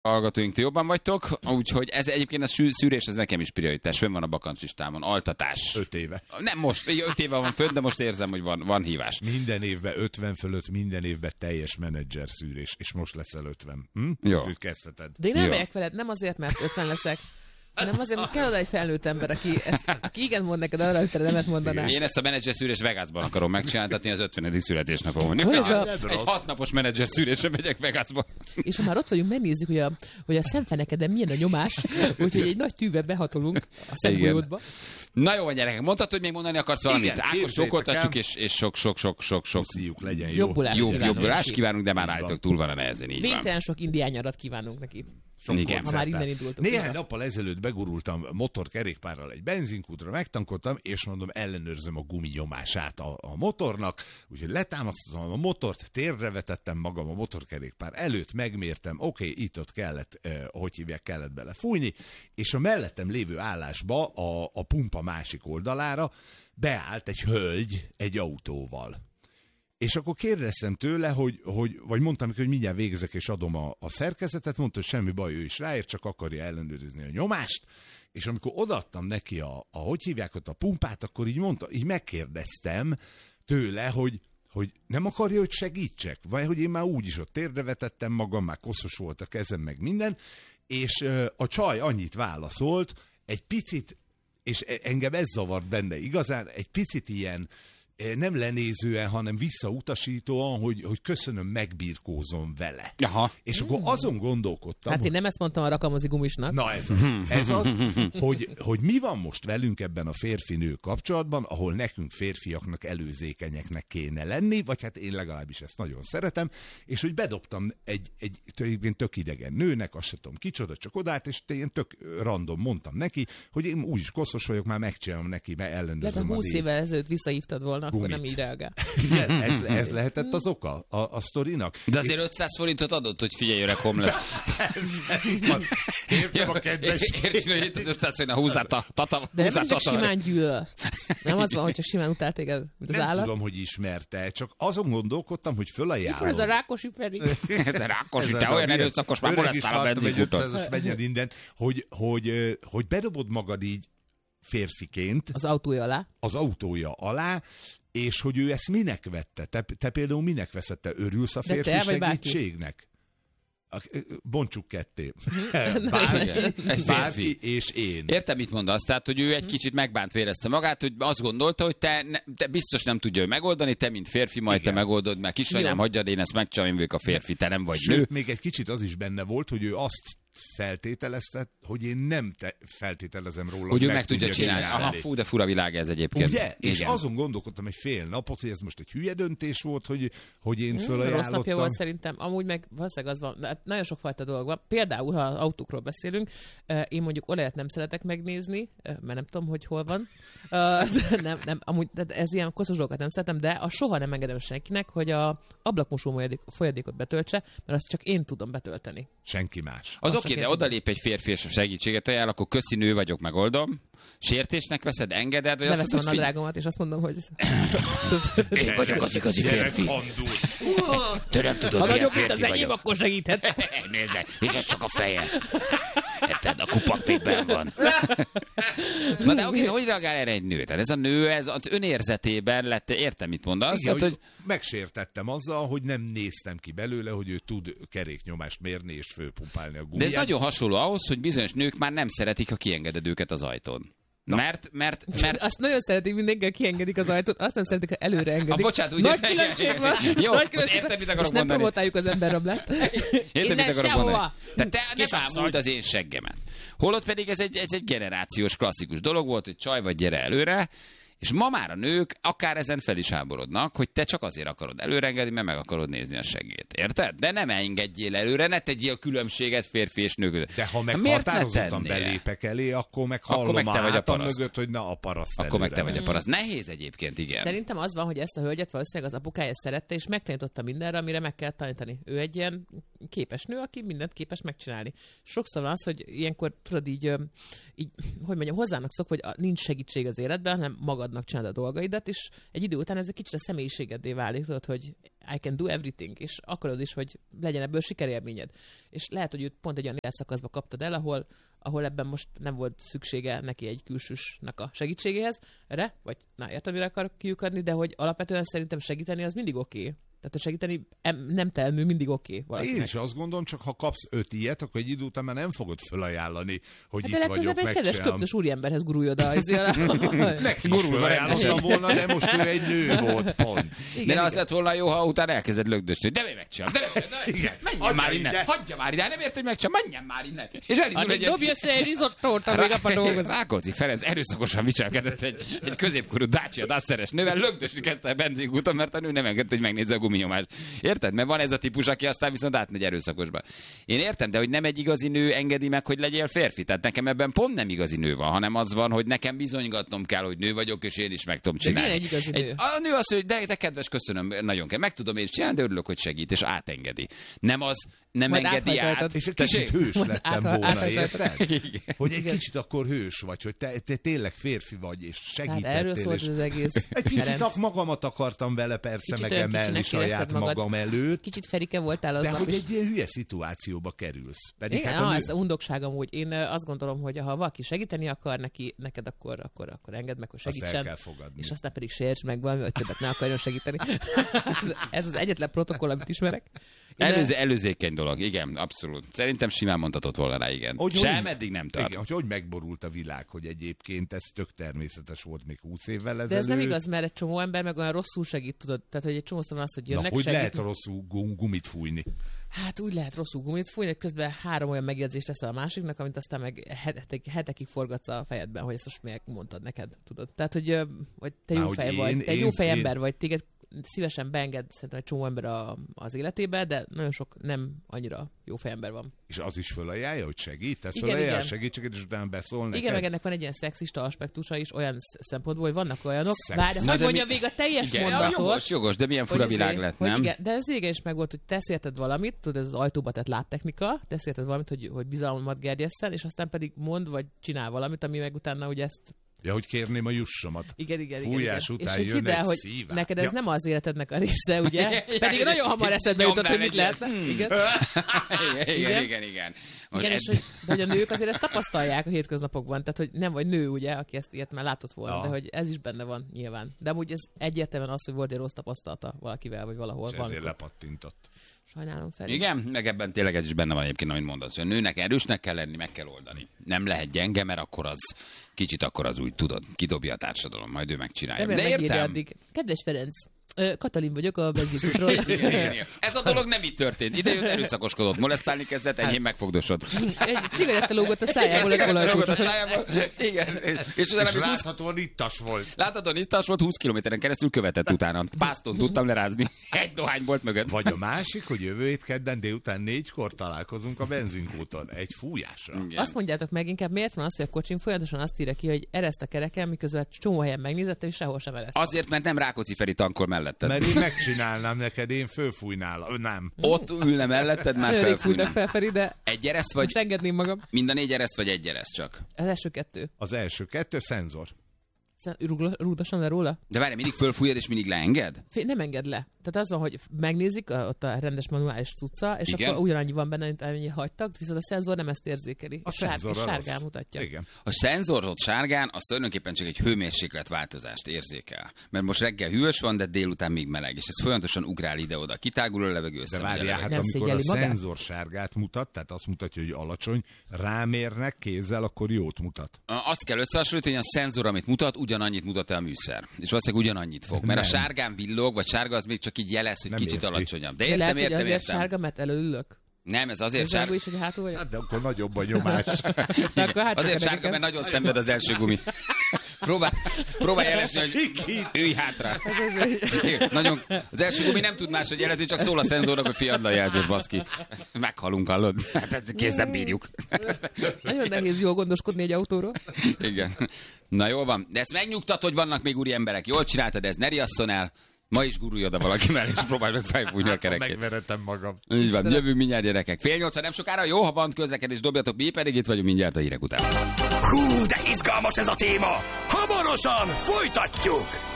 Hallgatóink, ti jobban vagytok, úgyhogy ez egyébként a szűrés, ez nekem is prioritás, fönn van a bakancslistámon, altatás. 5 éve. Nem most, 5 éve van fönn, de most érzem, hogy van hívás. Minden évben 50 fölött, minden évben teljes menedzser szűrés, és most leszel 50. Jó. Őt kezdheted. De én nem megyek veled, nem azért, mert 50 leszek, hanem azért, mert kell oda egy felnőtt ember, aki igen mond neked arra, hogy te nemet mondanál. Én ezt a menedzser szűrés Vegasban akarom megcsináltatni az 50. születésnapomon. Egy 6 napos menedzser szűrésre megyek Vegasba. És ha már ott vagyunk, megnézzük, hogy a szemfenekeden milyen a nyomás, úgyhogy egy nagy tűbe behatolunk a szemgolyódba. Na jó, gyerekek, mondtad, hogy még mondani akarsz valamit? Igen, Ákos zsókoltatjuk, és sok Szíjuk legyen jó. jobbulást kívánunk, de már állítok, túl van a nehezen, így van. Végtelen sok indián nyarat kívánunk neki. Igen. Ha már innen indultunk. Néhány nappal ezelőtt begurultam motorkerékpárral egy benzinkútra, megtankoltam, és mondom, ellenőrzöm a guminyomását a motornak, úgyhogy letámasztottam a motort, térre vetettem magam a motorkerékpár előtt, megmértem, oké, itt-ott kellett, kellett bele fújni, és a mellettem lévő állásba a pumpa másik oldalára beállt egy hölgy egy autóval. És akkor kérdeztem tőle, vagy mondtam neki, hogy mindjárt végezek és adom a szerkezetet, mondta, hogy semmi baj, ő is ráért, csak akarja ellenőrizni a nyomást, és amikor odaadtam neki a pumpát, akkor így mondta, így megkérdeztem tőle, hogy nem akarja, hogy segítsek, vagy hogy én már úgyis ott térdre vetettem magam, már koszos volt a kezem, meg minden, és a csaj annyit válaszolt, egy picit, és engem ez zavart benne igazán, egy picit ilyen, nem lenézően, hanem visszautasítóan, hogy köszönöm, megbirkózom vele. Aha. És akkor azon gondolkodtam... Hát én nem ezt mondtam a rakamozi gumisnak. Na ez az, hogy mi van most velünk ebben a férfi-nő kapcsolatban, ahol nekünk férfiaknak előzékenyeknek kéne lenni, vagy hát én legalábbis ezt nagyon szeretem, és hogy bedobtam egy tök idegen nőnek, azt sem tudom kicsoda, csak odállt, és én tök random mondtam neki, hogy én úgyis koszos vagyok, már megcsinálom neki, mert ellenőrzöm a 20 évvel ezelőtt visszahívtad volna, akkor nem így reagál. Igen, ez lehetett az oka a sztorinak. De azért 500 forintot adott, hogy figyelj, öreg homeless. Értem a kedves. Értem, hogy itt az 500 forint, húzzát a tata. De nem csak simán gyűlöl. Nem az van, hogyha simán utál téged, mint az állat. Nem tudom, hogy ismerte, csak azon gondolkodtam, hogy fölajánlom. Itt van ez a Rákosi Feri. Ez a Rákosi, te olyan erőszakos, már molesztál a benzinkutat. Menjen innen, hogy bedobod magad így férfiként. Az autója alá, és hogy ő ezt minek vette? Te például minek veszed? Te örülsz a férfi segítségnek? Bontsuk ketté. Bárki és én. Értem, mit mondasz? Tehát, hogy ő egy kicsit megbánt érezte magát, hogy azt gondolta, hogy te biztos nem tudja ő megoldani, te mint férfi, majd te megoldod, mert kisanyám, hagyjad, én ezt megcsinálom, én vagyok a férfi, te nem vagy nő. Sőt, még egy kicsit az is benne volt, hogy ő azt feltételezte, hogy én nem feltételezem róla, hogy ő meg tudja csinálni. Aha, fú, de fura világ ez egyébként. Ugye? És azon gondolkodtam egy fél napot, hogy ez most egy hülye döntés volt, hogy én fölajánlottam. Rossz napja volt szerintem. Amúgy meg valószínűleg az van. Hát nagyon sokfajta dolog van. Például, ha autókról beszélünk, én mondjuk olajat nem szeretek megnézni, mert nem tudom, hogy hol van. Nem, amúgy ez ilyen koszos dolgokat nem szeretem, de soha nem engedem senkinek, hogy a ablakmosó folyadékot betöltse, mert azt csak én tudom betölteni. Senki más. Az oké, de odalép egy férfi és a segítséget ajánl, akkor köszi, nő vagyok, megoldom. Sértésnek veszed, engeded? Vagy leveszem a nadrágomat, és azt mondom, hogy... Én vagyok az igazi férfi. Te nem tudod, ha nagyobb, mint az enyém, akkor segíthet. Nézd, és ez csak a feje. Érted, a kupak még benn van. Na de oké, hogy reagál erre egy nő? Tehát ez a nő, ez az önérzetében lett, értem, mit mondasz? Igen, tehát, hogy megsértettem azzal, hogy nem néztem ki belőle, hogy ő tud keréknyomást mérni és fölpumpálni a gumiját. De ez nagyon hasonló ahhoz, hogy bizonyos nők már nem szeretik, ha kiengeded őket az ajtón. Mert... Azt nagyon szeretik, mindenki kiengedik az ajtót, azt nem szeretik, ha előre engedik. Bocsánat, ugye... Nagy különbség van. Jó, nagy különbség értem, mit akarok és mondani. Nem promotáljuk az emberrablást. Értem, mit akarok mondani. Tehát te nem ámult az én seggemet. Holott pedig ez egy generációs klasszikus dolog volt, hogy csaj vagy, gyere előre, és ma már a nők akár ezen fel is háborodnak, hogy te csak azért akarod előrengedni, mert meg akarod nézni a segét. Érted? De nem engedjél előre, ne tegyél különbséget férfi és nő között. De ha meg határozottan belépek elé, akkor meg hallom meg te vagy a paraszt. Mögött, hogy na a paraszt akkor meg te vagy a paraszt. Nehéz egyébként, igen. Szerintem az van, hogy ezt a hölgyet valószínűleg az apukája szerette, és megtanította mindenre, amire meg kell tanítani. Ő egy ilyen képes nő, aki mindent képes megcsinálni. Sokszor van az, hogy ilyenkor tudod így hogy mondjam, hozzának szokva, hogy nincs segítség az életben, hanem magad szabadnak csinálod a dolgaidat, és egy idő után ez egy kicsit a személyiségeddé válik, tudod, hogy I can do everything, és akarod is, hogy legyen ebből sikerélményed. És lehet, hogy őt pont egy olyan életszakaszba kaptad el, ahol ebben most nem volt szüksége neki egy külsősnek a segítségéhez, vagy értem, mire akarok kiukadni, de hogy alapvetően szerintem segíteni az mindig oké. Tehát a segíteni nem telnő mindig oké. Én is azt gondolom, csak ha kapsz 5 ilyet, akkor egy idő után már nem fogod felajánlani, hogy itt vagyok, megcsinálom. Egy kedves köptös úriemberhez gurulj oda. Neki is felajánlottam volna, de most ő egy nő volt, pont. Igen, de az lett volna jó, ha utána elkezded lögdösni, de mi megcsinálom, menjen már innen, hagyja már ide, nem ért, hogy megcsinálom, menjen már innen. És elindul egy... Dobj össze egy rizottót, amíg apa dolgozik. Rákóczi Ferenc erőszakosan viselkedett egy középkorú Dacia Dusteres nővel, lögdösni kezdte a benzinkúton, mert a nő nem engedte, hogy megnézze a guminyomást. Érted? Mert van ez a típus, aki aztán viszont átmegy erőszakosba. Én értem, de hogy nem egy igazi nő engedi meg, hogy legyél férfi. Tehát nekem ebben pont nem igazi nő van, hanem az van, hogy nekem bizonygatnom kell, hogy nő vagyok, és én is meg tudom csinálni. De egy igazi nő? A nő azt mondja, de kedves, köszönöm, nagyon kell. Meg tudom én is csinálni, de örülök, hogy segít, és átengedi. Nem az, nem majd engedi át. És egy kicsit hős lettem volna, érted? Hogy egy kicsit akkor hős vagy, hogy te tényleg férfi vagy, és segítettél. Hát erről szólt az egész. Egy picit magamat akartam vele persze megemelni saját magam előtt. Kicsit Ferike voltál az de nap hogy is. egy ilyen hülye szituációba kerülsz. Pedig igen, hát ez a undokság amúgy. Én azt gondolom, hogy ha valaki segíteni akar neked, akkor engedd meg, hogy segítsen. Azt el kell fogadni. És aztán pedig sérts meg valami, hogy többet ne akarjon segíteni. Ez az egyetlen protokoll, amit ismerek. Előzékeny dolog, igen, abszolút. Szerintem simán mondhatott volna rá, igen. Sem eddig nem tart. Igen, hogy megborult a világ, hogy egyébként ez tök természetes volt még 20 évvel ezelőtt. De ez nem igaz, mert egy csomó ember meg olyan rosszul segít, tudod. Tehát, hogy egy csomó szóval az, hogy jönnek hogy segíteni. lehet rosszul gumit fújni? Hát úgy lehet rosszul gumit fújni, hogy közben 3 olyan megjegyzést teszel a másiknak, amit aztán meg hetekig forgatsz a fejedben, hogy ezt most miért mondtad neked, tudod. Tehát, hogy te jó fej vagy, te jó fejember vagy, téged szívesen beenged szerintem egy csomó ember az életébe, de nagyon sok nem annyira jó fejember van. És az is fölajánlja, hogy segít? Tehát fölajánlja a segítséget, és utána beszól neked? Igen, meg ennek van egy ilyen szexista aspektusa is, olyan szempontból, hogy vannak olyanok. Várj, hogy mondja végig a teljes mondatot. Jogos, de milyen fura világ lett, nem? Igen, de ez régen is meg volt, hogy tesz érted valamit, tudod, ez az ajtóba tett lábtechnika, tesz érted valamit, hogy bizalmat gerjesszen, és aztán pedig mond, vagy csinál valamit, ami meg utána ugye ezt... Ja, hogy kérném a jussomat. Igen. Fújás után és jön egy hogy szívát. Neked ez nem az életednek a része, ugye? Pedig nagyon hamar eszedbe jutott, hogy mit lehetne. Igen. Igen, és hogy a nők azért ezt tapasztalják a hétköznapokban, tehát hogy nem vagy nő, ugye, aki ezt ilyet már látott volna, de hogy ez is benne van nyilván. De amúgy ez egyértelműen az, hogy volt egy rossz tapasztalata valakivel, vagy valahol. És ezért lepattintott. Sajnálom, Feri. Igen, meg ebben tényleg ez is benne van egyébként, amit mondasz, hogy a nőnek erősnek kell lenni, meg kell oldani. Nem lehet gyenge, mert akkor az úgy tudod, kidobja a társadalom, majd ő megcsinálja. De értem. Addig. Kedves Ferenc, Katalin vagyok a benzinkútról. Igen. Ez a dolog nem így történt. Ide jött, erőszakoskodott, molesztálni kezdett, enyhén megfogdosod. Egy cigaretta lógott a szájából, egy olajkulcsos. Igen. És láthatóan ittas volt. Láthatóan ittas volt, 20 kilométeren keresztül követett utána. Pászton tudtam lerázni. Egy dohány volt mögött. Vagy a másik, hogy jövő hét kedden délután 4-kor találkozunk a benzinkúton. Egy fújásra. Igen. Azt mondjátok meg inkább, miért van az, hogy a kocsim folyamatosan azt írja ki, hogy ereszt a kereken, miközben csomó helyen megnézett, és sehol sem ereszt. Azért, mert nem Rákóczi Feri tankol melletted. Mert én megcsinálnám neked, én fölfújnál. Nem. Ott ülne melletted, már felfújnám. Felferi, de egy ereszt vagy? Most engedném magam. Mind a 4 ereszt vagy egy ereszt csak? Az első 2. Az első 2 szenzor. Rúgdosson le róla? De várj, mindig fölfújod és mindig leenged? Nem enged le. Tehát az van, hogy megnézik ott a rendes manuális cucca, és igen? Akkor ugyanannyi van benne, mint amennyi hagytak, viszont a szenzor nem ezt érzékeli. A szenzor sárgán mutatja. Igen. A szenzor ott sárgán, az tulajdonképpen csak egy hőmérséklet változást érzékel. Mert most reggel hűvös van, de délután még meleg, és ez folyamatosan ugrál ide-oda. Kitágul a levegő, de várjál, hát amikor a szenzor sárgát mutat, tehát azt mutatja, hogy alacsony, rámérnek kézzel, akkor jót mutat. Azt kell összehasonlítani, hogy a szenzor, amit mutat, ugyanannyit mutat el a műszer. És valószínűleg ugyanannyit fog. Mert a sárgán villog, vagy sárga az még csak így jelez, hogy nem kicsit alacsonyabb. De értem, lehet, hogy azért sárga, mert előülök. Nem, ez azért sárga. Is, hogy hátul vagyok? Hát de akkor nagyobb a nyomás. Azért sárga, mert nagyon szenved az első gumi. Próbálj jelezni, hogy ülj hátra. Nagyon, az első gumi nem tud máshogy jelezni, csak szól a szenzornak, hogy fiad a jelzőt, baszki. Meghalunk, hallod? Hát kész, nem bírjuk. Nagyon nehéz jól gondoskodni egy autóról. Igen. Na jól van. De ezt megnyugtat, hogy vannak még úri emberek. Jól csináltad, ez ne riasszon el. Ma is gurulj oda valaki mellé, és próbálj meg felfújni a kerekét. Megveretem magam. Így van, jövünk mindjárt, gyerekek. 7:30, nem sokára, jó, ha van közlekedés, dobjatok, mi pedig itt vagyunk mindjárt a hírek után. Hú, de izgalmas ez a téma! Hamarosan folytatjuk!